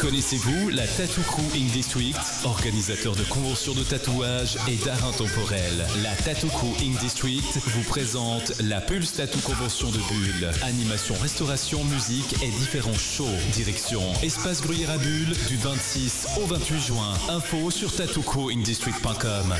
Connaissez-vous la Tattoo Crew Ink District, organisateur de conventions de tatouage et d'art intemporel? La Tattoo Crew Ink District vous présente la Pulse Tattoo Convention de Bulle. Animation, restauration, musique et différents shows. Direction Espace Gruyère à Bulle du 26 au 28 juin. Info sur tattoocrewinkdistrict.com.